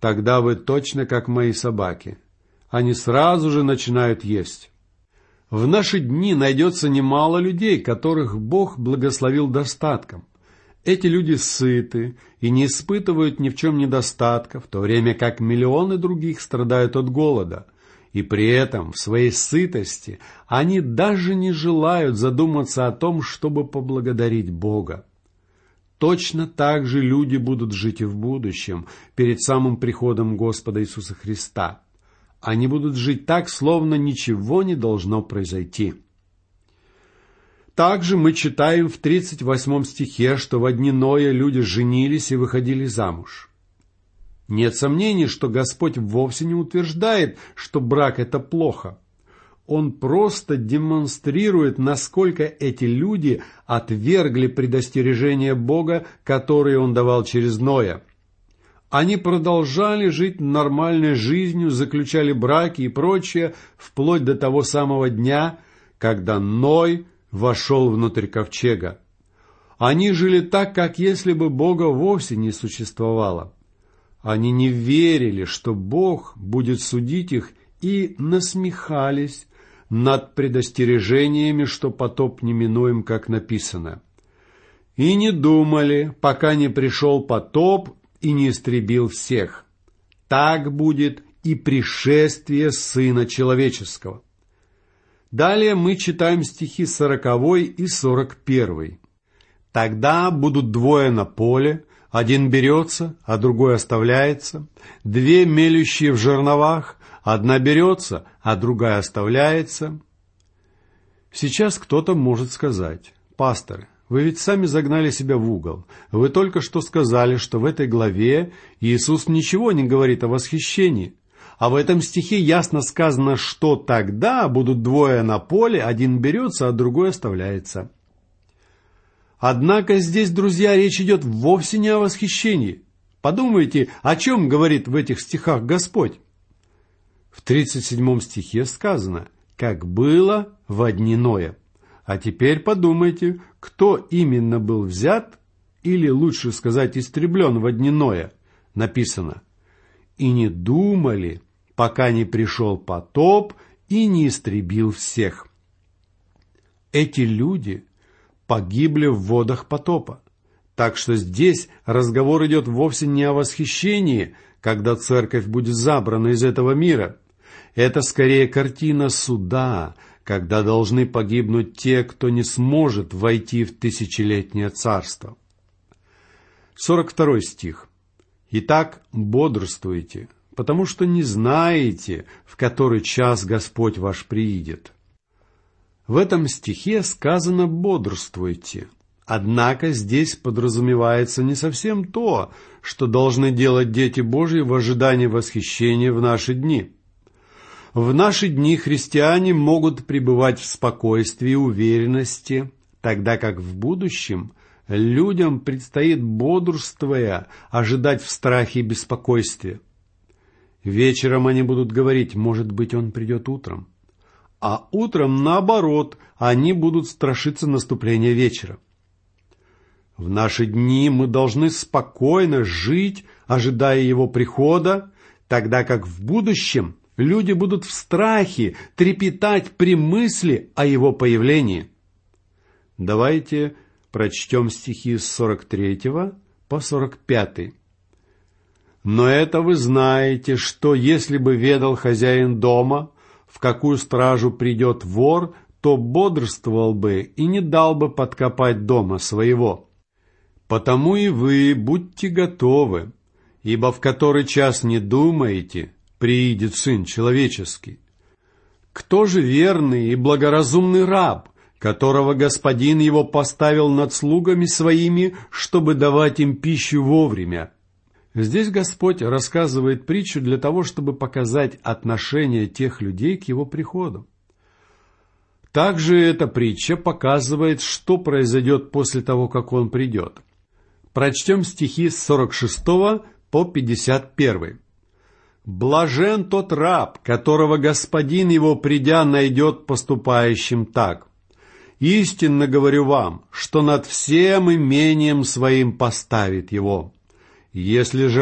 тогда вы точно как мои собаки. Они сразу же начинают есть. В наши дни найдется немало людей, которых Бог благословил достатком. Эти люди сыты и не испытывают ни в чем недостатка, в то время как миллионы других страдают от голода. И при этом в своей сытости они даже не желают задуматься о том, чтобы поблагодарить Бога. Точно так же люди будут жить и в будущем, перед самым приходом Господа Иисуса Христа. Они будут жить так, словно ничего не должно произойти. Также мы читаем в 38 стихе, что во дни Ноя люди женились и выходили замуж. Нет сомнений, что Господь вовсе не утверждает, что брак – это плохо. Он просто демонстрирует, насколько эти люди отвергли предостережения Бога, которые Он давал через Ноя. Они продолжали жить нормальной жизнью, заключали браки и прочее, вплоть до того самого дня, когда Ной вошел внутрь ковчега. Они жили так, как если бы Бога вовсе не существовало. Они не верили, что Бог будет судить их, и насмехались над предостережениями, что потоп неминуем, как написано. И не думали, пока не пришел потоп и не истребил всех. Так будет и пришествие Сына Человеческого. Далее мы читаем стихи 40 и 41. «Тогда будут двое на поле, один берется, а другой оставляется, две мелющие в жерновах, одна берется, а другая оставляется». Сейчас кто-то может сказать: «Пастор, вы ведь сами загнали себя в угол. Вы только что сказали, что в этой главе Иисус ничего не говорит о восхищении. А в этом стихе ясно сказано, что тогда будут двое на поле, один берется, а другой оставляется». Однако здесь, друзья, речь идет вовсе не о восхищении. Подумайте, о чем говорит в этих стихах Господь. В 37 стихе сказано: «Как было во дни Ноя». А теперь подумайте, кто именно был взят, или лучше сказать, истреблен во дни Ноя. Написано: «И не думали, пока не пришел потоп и не истребил всех». Эти люди погибли в водах потопа. Так что здесь разговор идет вовсе не о восхищении, когда церковь будет забрана из этого мира. Это скорее картина суда, когда должны погибнуть те, кто не сможет войти в тысячелетнее царство. 42 стих. «Итак, бодрствуйте, потому что не знаете, в который час Господь ваш приидет». В этом стихе сказано «бодрствуйте». Однако здесь подразумевается не совсем то, что должны делать дети Божьи в ожидании восхищения в наши дни. В наши дни христиане могут пребывать в спокойствии и уверенности, тогда как в будущем людям предстоит, бодрствуя, ожидать в страхе и беспокойстве. Вечером они будут говорить: может быть, он придет утром. А утром, наоборот, они будут страшиться наступления вечера. В наши дни мы должны спокойно жить, ожидая его прихода, тогда как в будущем люди будут в страхе трепетать при мысли о его появлении. Давайте прочтем стихи с 43 по 45. «Но это вы знаете, что если бы ведал хозяин дома, в какую стражу придет вор, то бодрствовал бы и не дал бы подкопать дома своего. Потому и вы будьте готовы, ибо в который час не думаете, приидет Сын Человеческий. Кто же верный и благоразумный раб, которого господин его поставил над слугами своими, чтобы давать им пищу вовремя?» Здесь Господь рассказывает притчу для того, чтобы показать отношение тех людей к Его приходу. Также эта притча показывает, что произойдет после того, как Он придет. Прочтем стихи с 46 по 51. «Блажен тот раб, которого господин его, придя, найдет поступающим так. Истинно говорю вам, что над всем имением своим поставит его. Если же